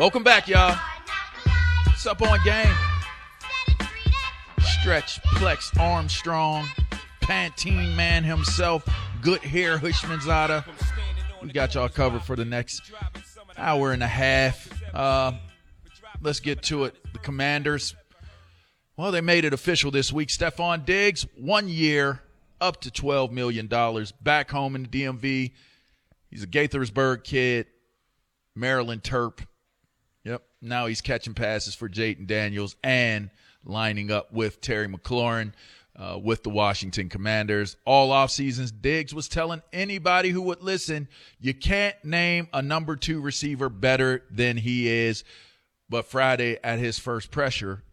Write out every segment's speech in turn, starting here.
Welcome back, y'all. What's up on game? Stretch Plex Armstrong, Pantene man himself, good hair Hushmanzada. We got y'all covered for the next hour and a half. Let's get to it. The Commanders, well, they made it official this week. Stephon Diggs, 1 year, up to $12 million, back home in the DMV. He's a Gaithersburg kid, Maryland Terp. Yep, now he's catching passes for Jayden Daniels and lining up with Terry McLaurin with the Washington Commanders. All off seasons, Diggs was telling anybody who would listen, you can't name a number 2 receiver better than he is. But Friday at his first presser,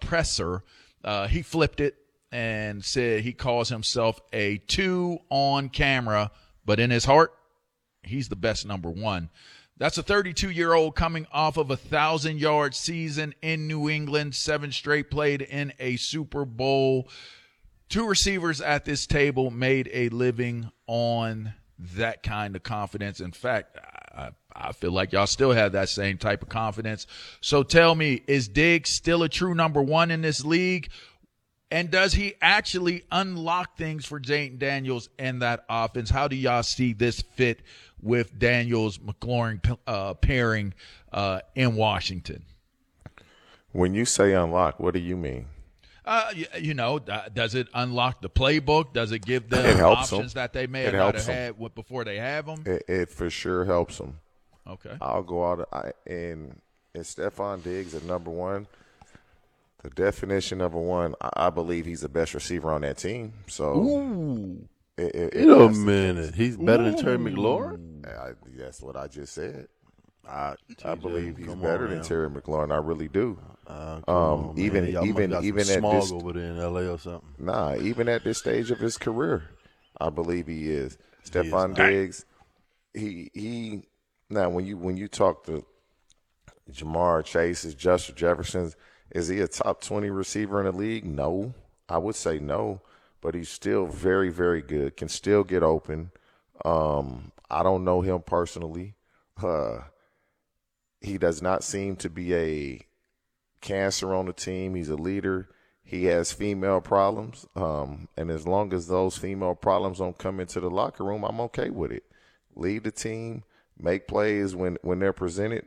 he flipped it and said he calls himself a 2 on camera, but in his heart, he's the best number 1. That's a 32-year-old coming off of a 1,000-yard season in New England, 7 straight played in a Super Bowl. 2 receivers at this table made a living on that kind of confidence. In fact, I feel like y'all still have that same type of confidence. So tell me, is Diggs still a true number 1 in this league? And does he actually unlock things for Jayden Daniels and that offense? How do y'all see this fit with Daniels-McLaurin pairing in Washington? When you say unlock, what do you mean? Does it unlock the playbook? Does it give them options that they may have not had before they have them? It for sure helps them. Okay. I'll go out and Stephon Diggs at number 1. The definition of a 1, I believe he's the best receiver on that team. So, wait a minute, he's better than Terry McLaurin? That's what I just said. I believe he's better than Terry McLaurin. I really do. Even at smog over there in LA or something. Nah, even at this stage of his career, I believe he is. Stephon Diggs, he now when you talk to Jamar Chase's, Justin Jefferson's, is he a top 20 receiver in the league? No. I would say no, but he's still very, very good, can still get open. I don't know him personally. He does not seem to be a cancer on the team. He's a leader. He has female problems, and as long as those female problems don't come into the locker room, I'm okay with it. Lead the team, make plays when they're presented.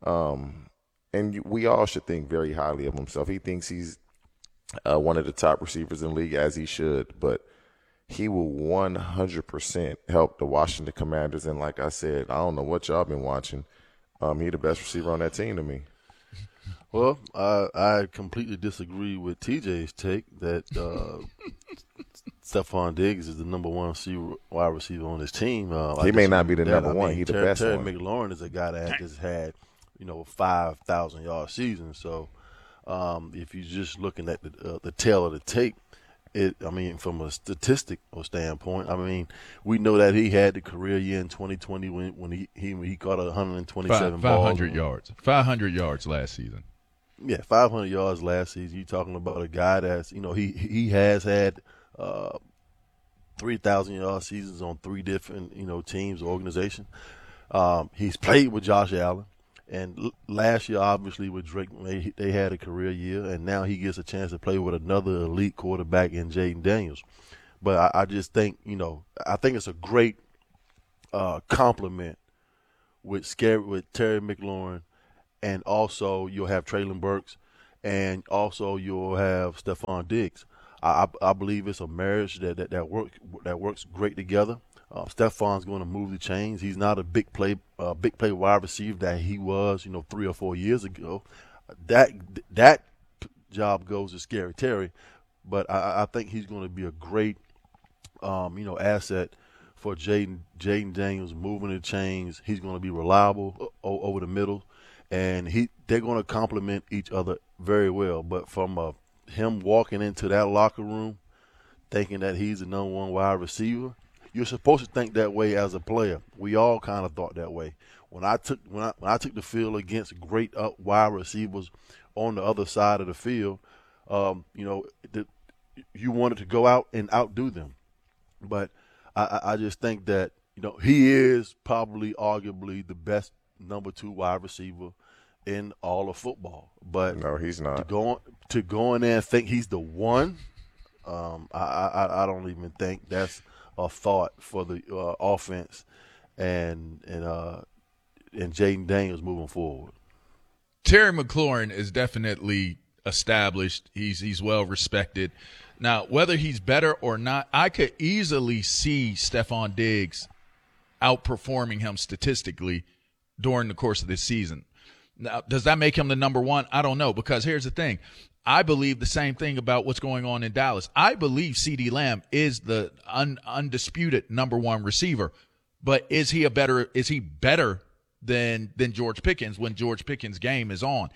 And we all should think very highly of himself. He thinks he's one of the top receivers in the league, as he should. But he will 100% help the Washington Commanders. And like I said, I don't know what y'all been watching. He the best receiver on that team to me. Well, I completely disagree with TJ's take that Stephon Diggs is the number 1 wide receiver on his team. He may not be the number 1. He's the best Terry one. McLaurin is a guy that just had – 5,000-yard season. So if you're just looking at the tail of the tape, from a statistical standpoint, we know that he had the career year in 2020 when he caught 127 500 yards. 500 yards last season. Yeah, 500 yards last season. You're talking about a guy that's, he has had 3,000-yard seasons on 3 different, teams, organizations. He's played with Josh Allen. And last year, obviously, with Drake, they had a career year, and now he gets a chance to play with another elite quarterback in Jayden Daniels. But I just think, I think it's a great compliment with Terry McLaurin, and also you'll have Treylon Burks, and also you'll have Stephon Diggs. I believe it's a marriage that works great together. Stephon's going to move the chains. He's not a big play wide receiver that he was, 3 or 4 years ago. That job goes to Scary Terry, but I think he's going to be a great, asset for Jayden Daniels, moving the chains. He's going to be reliable over the middle, and they're going to complement each other very well. But from him walking into that locker room, thinking that he's the number 1 wide receiver. You're supposed to think that way as a player. We all kind of thought that way. When I took the field against great wide receivers on the other side of the field, you wanted to go out and outdo them. But I just think that he is probably arguably the best number 2 wide receiver in all of football. But No, he's not. To go in there and think he's the one, I don't even think that's a thought for the offense and Jaden Daniels moving forward. Terry McLaurin is definitely established. He's well respected. Now, whether he's better or not, I could easily see Stephon Diggs outperforming him statistically during the course of this season. Now, does that make him the number one? I don't know, because here's the thing. I believe the same thing about what's going on in Dallas. I believe CeeDee Lamb is the undisputed number one receiver, but is he better than George Pickens when George Pickens' game is on?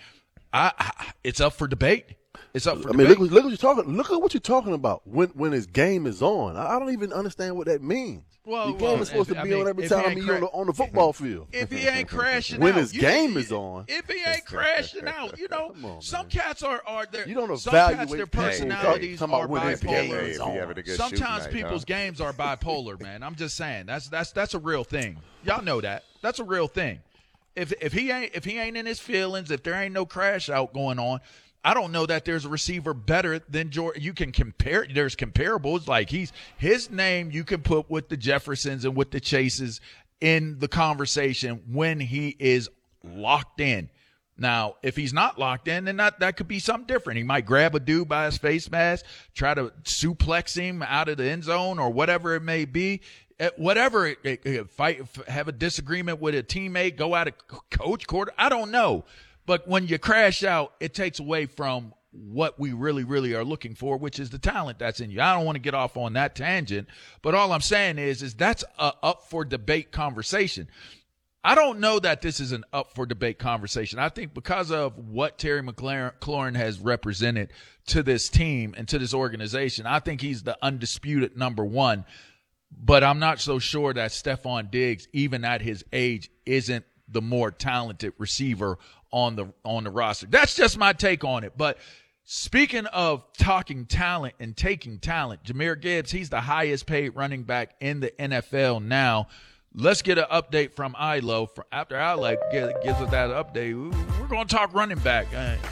It's up for debate. It's up for debate. Look what you're talking. Look at what you're talking about. When his game is on, I don't even understand what that means. Your game is supposed to be on every time you're on the football field. If he ain't crashing when out, his game is on. If he ain't crashing out, some cats are there. You don't some cats, evaluate their personalities are bipolar. Sometimes people's games are bipolar, man. I'm just saying that's a real thing. Y'all know that. That's a real thing. If he ain't in his feelings, if there ain't no crash out going on, I don't know that there's a receiver better than George. You can compare. There's comparables. Like his name you can put with the Jeffersons and with the Chases in the conversation when he is locked in. Now, if he's not locked in, then that could be something different. He might grab a dude by his face mask, try to suplex him out of the end zone or whatever it may be. Whatever, fight, have a disagreement with a teammate, go out of coach quarter. I don't know. But when you crash out, it takes away from what we really, really are looking for, which is the talent that's in you. I don't want to get off on that tangent, but all I'm saying is that's a up for debate conversation. I don't know that this is an up for debate conversation. I think because of what Terry McLaurin has represented to this team and to this organization, I think he's the undisputed number one. But I'm not so sure that Stephon Diggs, even at his age, isn't the more talented receiver on the roster. That's just my take on it. But speaking of talking talent and taking talent, Jahmyr Gibbs, he's the highest paid running back in the NFL now. Let's get an update from Ilo. After Ilo gives us that update, we're going to talk running back.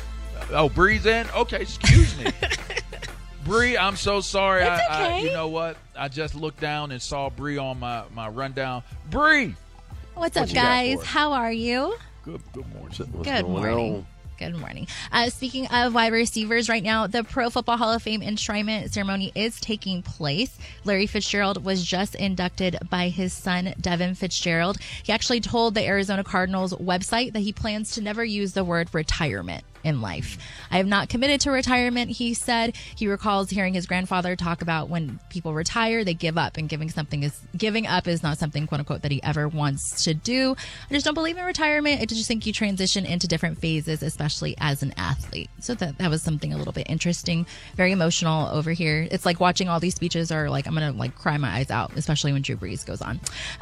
Bree's in? Okay, excuse me. Bree, I'm so sorry. It's okay. You know what? I just looked down and saw Bree on my rundown. Bree! What's up, guys? How are you? Good morning. Good morning. Good morning. Speaking of wide receivers, right now, the Pro Football Hall of Fame enshrinement ceremony is taking place. Larry Fitzgerald was just inducted by his son, Devin Fitzgerald. He actually told the Arizona Cardinals website that he plans to never use the word retirement in life. I have not committed to retirement, he said. He recalls hearing his grandfather talk about when people retire, they give up, and giving up is not something, quote unquote, that he ever wants to do. I just don't believe in retirement. I just think you transition into different phases, especially as an athlete. So that was something a little bit interesting, very emotional over here. It's like watching all these speeches are like, I'm going to cry my eyes out, especially when Drew Brees goes on.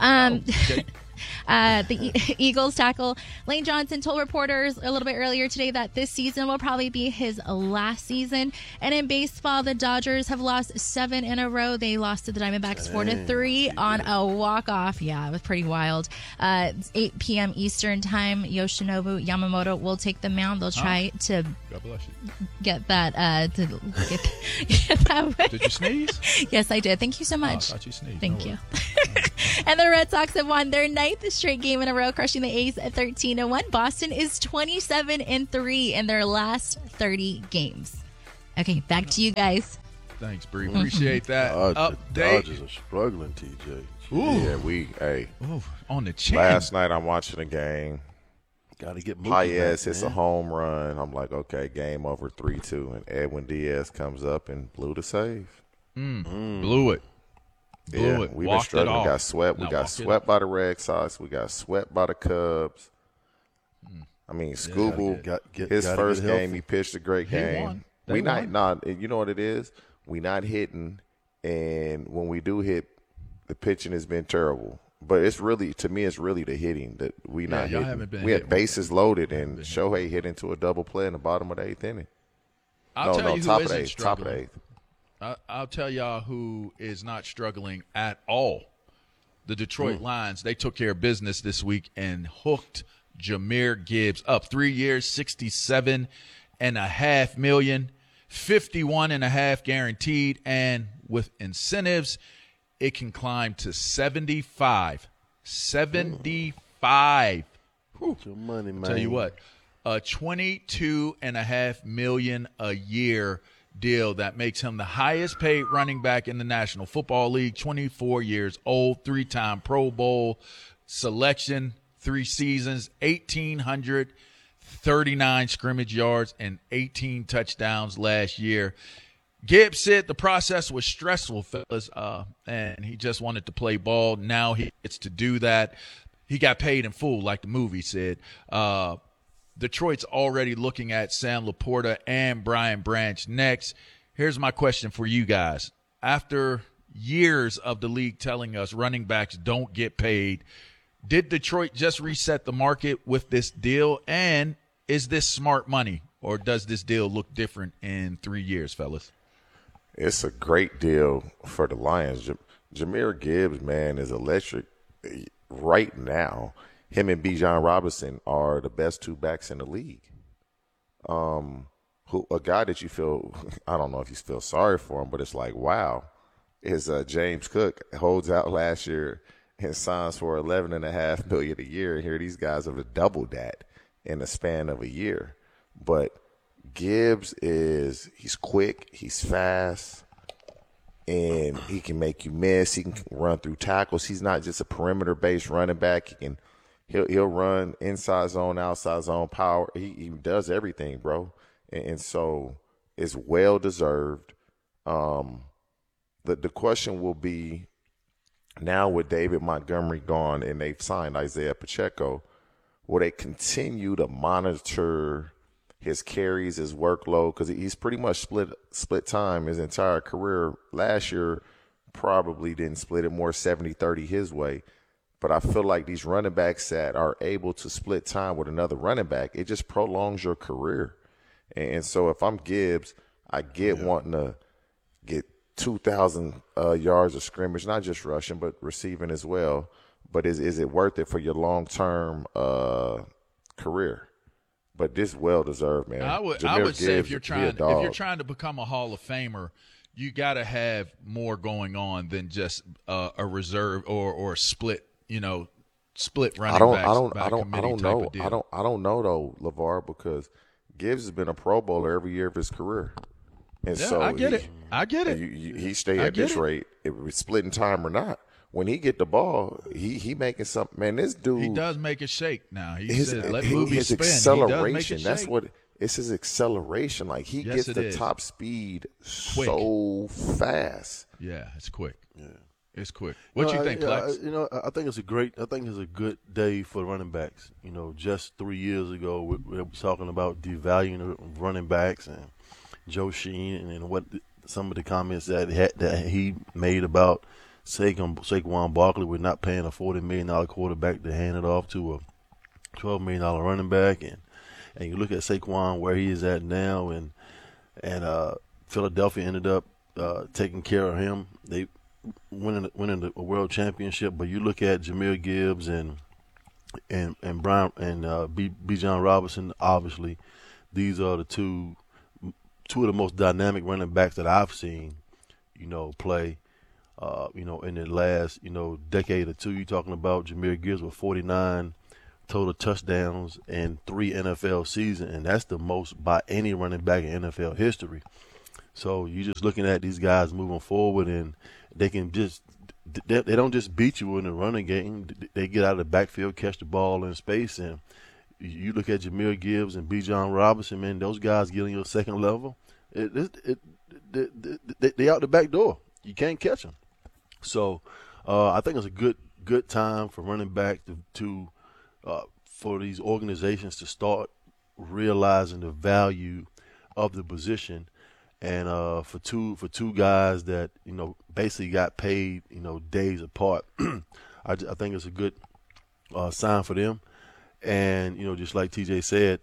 The Eagles tackle Lane Johnson told reporters a little bit earlier today that this season will probably be his last season. And in baseball, the Dodgers have lost 7 in a row. They lost to the Diamondbacks 4-3 on a walk-off. Yeah, it was pretty wild. 8 p.m. Eastern time, Yoshinobu Yamamoto will take the mound. They'll try to get that. Get that. Did you sneeze? Yes, I did. Thank you so much. I thought you sneezed. Thank you. And the Red Sox have won their 9th straight game in a row, crushing the A's at 13-1. Boston is 27-3 in their last 30 games. Okay, back to you guys. Thanks, Bree. Appreciate that update. Dodgers are struggling, TJ. Yeah, on the chin. Last night I'm watching a game. Got to get moving. Paez hits a home run. I'm like, okay, game over 3-2. And Edwin Diaz comes up and blew the save. Blew it. We've been struggling. We got swept. We got swept by the Red Sox. We got swept by the Cubs. I mean, Scooble, his first game, he pitched a great game. You know what it is? We not hitting, and when we do hit, the pitching has been terrible. But it's really, to me, it's really the hitting that we not hitting. We had bases loaded, and Shohei hit into a double play in the bottom of the 8th inning. Top of the 8th. I'll tell y'all who is not struggling at all. The Detroit Lions, they took care of business this week and hooked Jahmyr Gibbs up 3 years, $67.5 million, $51.5 guaranteed, and with incentives, it can climb to 75. 75. Whew. Your money, man. Tell you what, a $22.5 million a year deal that makes him the highest paid running back in the National Football League. 24 years old, 3-time Pro Bowl selection, 3 seasons, 1,839 scrimmage yards and 18 touchdowns last year. Gibbs said the process was stressful, fellas, and he just wanted to play ball. Now he gets to do that. He got paid in full, like the movie said. Detroit's already looking at Sam Laporta and Brian Branch next. Here's my question for you guys. After years of the league telling us running backs don't get paid, did Detroit just reset the market with this deal? And is this smart money, or does this deal look different in 3 years, fellas? It's a great deal for the Lions. Jahmyr Gibbs, man, is electric right now. Him and Bijan Robinson are the best 2 backs in the league. A guy that you feel, I don't know if you feel sorry for him, but it's like, wow, is James Cook holds out last year and signs for $11.5 million a year. And here these guys have doubled that in the span of a year. But Gibbs he's quick, he's fast, and he can make you miss. He can run through tackles. He's not just a perimeter-based running back. He'll run inside zone, outside zone, power. He does everything, bro. And so it's well-deserved. The question will be, now with David Montgomery gone and they've signed Isaiah Pacheco, will they continue to monitor his carries, his workload? Because he's pretty much split time his entire career. Last year probably didn't split it, more 70-30 his way. But I feel like these running backs that are able to split time with another running back, it just prolongs your career. And so if I'm Gibbs, I get wanting to get 2,000 yards of scrimmage, not just rushing, but receiving as well. But is it worth it for your long-term career? But this well-deserved, man. I would say if you're trying to become a Hall of Famer, you got to have more going on than just a reserve or a split running backs. I don't know. I don't know though, LeVar, because Gibbs has been a Pro Bowler every year of his career, and so I get it. He stay at this rate, if it's splitting time or not. When he get the ball, he making something. Man, this dude, he does make it shake now. He said, "Let movie his spin." Acceleration. He does make it That's shake. what it's his acceleration. Like he gets the top speed so fast. Yeah, it's quick. Yeah. It's quick. What you think, Plex? I think it's a good day for running backs. Just 3 years ago, we were talking about devaluing the running backs and Joe Sheen and what some of the comments that he made about Saquon Barkley. We're not paying a $40 million quarterback to hand it off to a $12 million running back, and you look at Saquon where he is at now, and Philadelphia ended up taking care of him. They winning a world championship, but you look at Jahmyr Gibbs and Brian and Bijan Robinson. Obviously, these are the two of the most dynamic running backs that I've seen, play. In the last decade or two. You're talking about Jahmyr Gibbs with 49 total touchdowns in 3 NFL seasons, and that's the most by any running back in NFL history. So you're just looking at these guys moving forward, and they can they don't just beat you in the running game. They get out of the backfield, catch the ball in space, and you look at Jahmyr Gibbs and Bijan Robinson, man, those guys get on your second level. They out the back door. You can't catch them. So I think it's a good time for running back to for these organizations to start realizing the value of the position. And for two guys that basically got paid days apart, I think it's a good sign for them. And just like TJ said,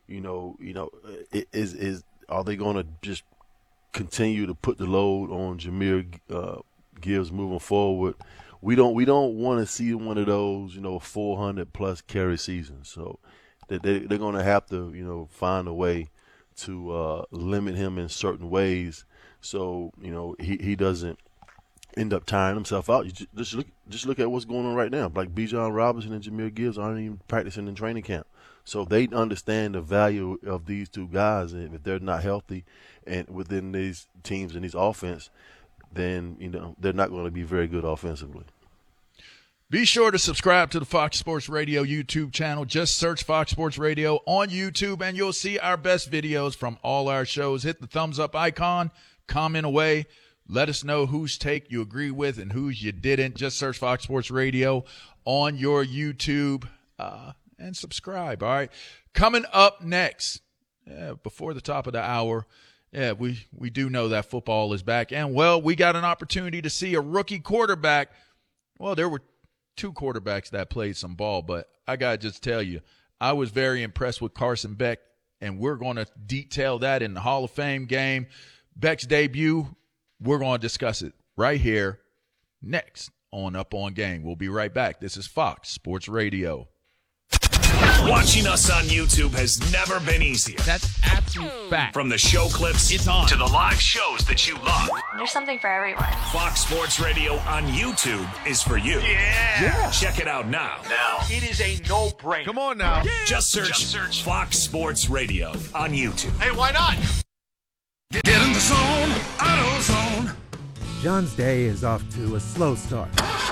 are they going to just continue to put the load on Jahmyr Gibbs moving forward we don't want to see one of those 400 plus carry seasons. So they're going to have to find a way to limit him in certain ways, so he doesn't end up tiring himself out. You just look at what's going on right now. Like Bijan Robinson and Jahmyr Gibbs aren't even practicing in training camp. So they understand the value of these two guys, and if they're not healthy and within these teams and these offense, then they're not going to be very good offensively. Be sure to subscribe to the Fox Sports Radio YouTube channel. Just search Fox Sports Radio on YouTube, and you'll see our best videos from all our shows. Hit the thumbs up icon, comment away. Let us know whose take you agree with and whose you didn't. Just search Fox Sports Radio on your YouTube and subscribe, all right? Coming up next, before the top of the hour, we do know that football is back. And, well, we got an opportunity to see a rookie quarterback. Well, there were 2 quarterbacks that played some ball, but I got to just tell you, I was very impressed with Carson Beck, and we're going to detail that in the Hall of Fame game. Beck's debut, we're going to discuss it right here next on Up On Game. We'll be right back. This is Fox Sports Radio. Watching us on YouTube has never been easier. That's absolute fact. From the show clips It's on. to the live shows that you love. There's something for everyone. Fox Sports Radio on YouTube is for you. Yeah. Check it out now. It is a no-brainer. Come on now. Just search Fox Sports Radio on YouTube. Hey, why not? Get in the zone, AutoZone. John's day is off to a slow start.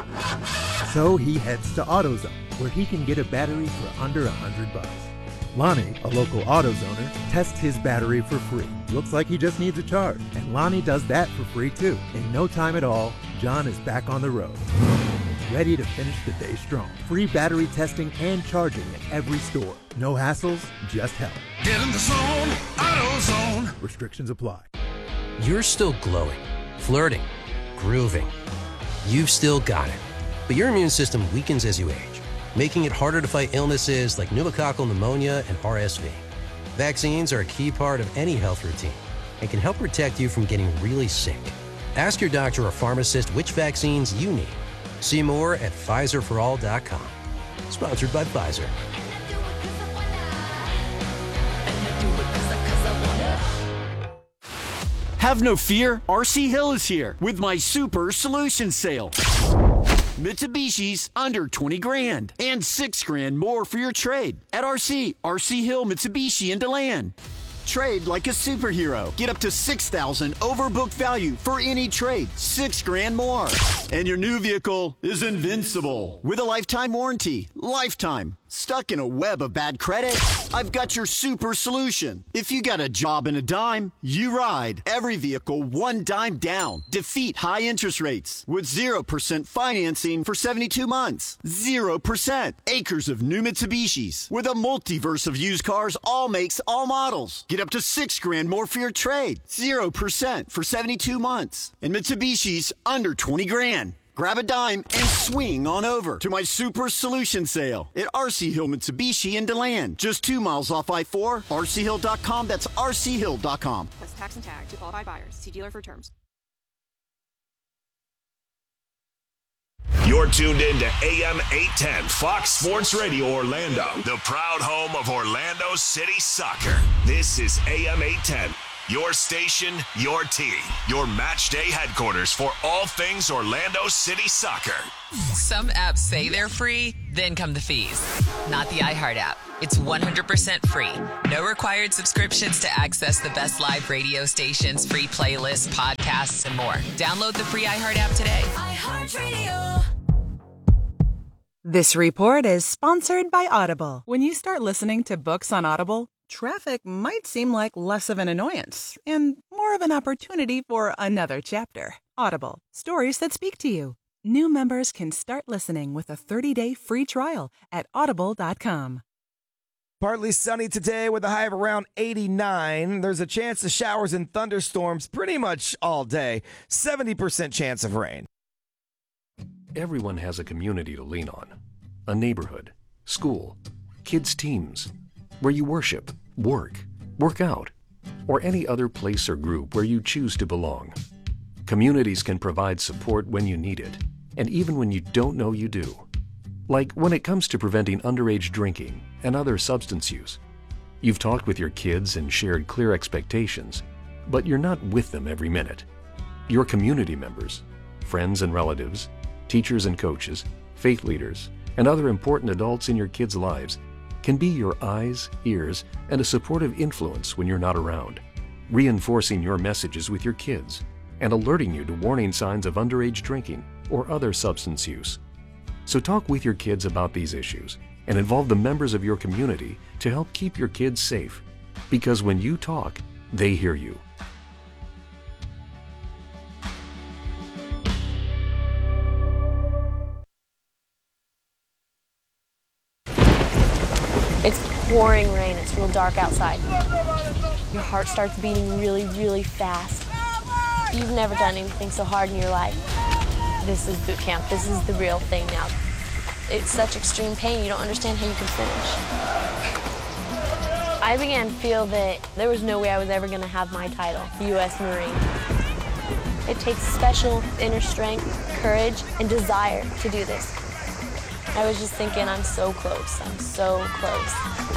So he heads to AutoZone, where he can get a battery for under $100. Lonnie, a local AutoZoner, tests his battery for free. Looks like he just needs a charge, and Lonnie does that for free too. In no time at all, John is back on the road, ready to finish the day strong. Free battery testing and charging at every store. No hassles, just help. Get in the zone, AutoZone. Restrictions apply. You're still glowing, flirting, grooving. You've still got it. But your immune system weakens as you age, making it harder to fight illnesses like pneumococcal pneumonia and RSV. Vaccines are a key part of any health routine and can help protect you from getting really sick. Ask your doctor or pharmacist which vaccines you need. See more at PfizerForAll.com. Sponsored by Pfizer. Have no fear, RC Hill is here with my super solution sale. Mitsubishi's under 20 grand and 6 grand more for your trade at RC Hill Mitsubishi in DeLand. Trade like a superhero. Get up to $6,000 overbook value for any trade. 6 grand more. And your new vehicle is invincible with a lifetime warranty. Lifetime. Stuck in a web of bad credit? I've got your super solution. If you got a job and a dime, you ride. Every vehicle 1 dime down. Defeat high interest rates with 0% financing for 72 months. 0%. Acres of new Mitsubishis with a multiverse of used cars, all makes, all models. Get up to 6 grand more for your trade. 0% for 72 months. And Mitsubishi's under 20 grand. Grab a dime and swing on over to my super solution sale at RC Hill Mitsubishi in DeLand. Just 2 miles off I-4, rchill.com. That's rchill.com. Plus tax and tag to qualified buyers. See dealer for terms. You're tuned in to AM 810 Fox Sports Radio Orlando, the proud home of Orlando City Soccer. This is AM 810. Your station, your team, your match day headquarters for all things Orlando City Soccer. Some apps say they're free, then come the fees. Not the iHeart app. It's 100% free. No required subscriptions to access the best live radio stations, free playlists, podcasts, and more. Download the free iHeart app today. iHeartRadio. This report is sponsored by Audible. When you start listening to books on Audible, traffic might seem like less of an annoyance and more of an opportunity for another chapter. Audible, stories that speak to you. New members can start listening with a 30-day free trial at audible.com. Partly sunny today with a high of around 89. There's a chance of showers and thunderstorms pretty much all day. 70% chance of rain. Everyone has a community to lean on. A neighborhood, school, kids' teams, where you worship, work out, or any other place or group where you choose to belong. Communities can provide support when you need it, and even when you don't know you do. Like when it comes to preventing underage drinking and other substance use. You've talked with your kids and shared clear expectations, but you're not with them every minute. Your community members, friends and relatives, teachers and coaches, faith leaders, and other important adults in your kids' lives can be your eyes, ears, and a supportive influence when you're not around, reinforcing your messages with your kids and alerting you to warning signs of underage drinking or other substance use. So talk with your kids about these issues and involve the members of your community to help keep your kids safe. Because when you talk, they hear you. It's pouring rain. It's real dark outside. Your heart starts beating really, really fast. You've never done anything so hard in your life. This is boot camp. This is the real thing now. It's such extreme pain, you don't understand how you can finish. I began to feel that there was no way I was ever going to have my title, U.S. Marine. It takes special inner strength, courage, and desire to do this. I was just thinking, I'm so close. I'm so close.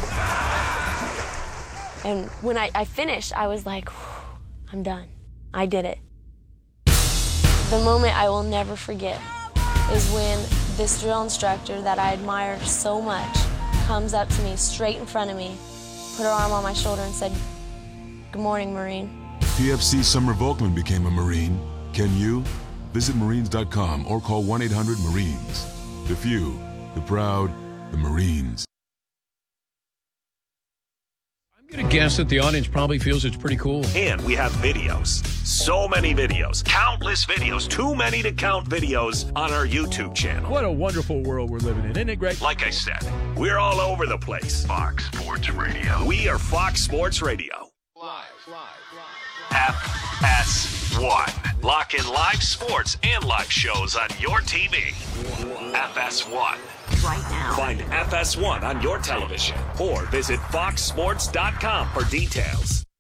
And when I finished, I was like, I'm done. I did it. The moment I will never forget is when this drill instructor that I admire so much comes up to me straight in front of me, put her arm on my shoulder and said, "Good morning, Marine." PFC Summer Volkman became a Marine. Can you? Visit Marines.com or call 1-800-MARINES. The few, the proud, the Marines. I'm going to guess that the audience probably feels it's pretty cool. And we have videos. So many videos. Countless videos. Too many to count videos on our YouTube channel. What a wonderful world we're living in, isn't it great? Like I said, we're all over the place. Fox Sports Radio. We are Fox Sports Radio. Live. FS1. Lock in live sports and live shows on your TV. FS1. Right now. Find FS1 on your television or visit foxsports.com for details.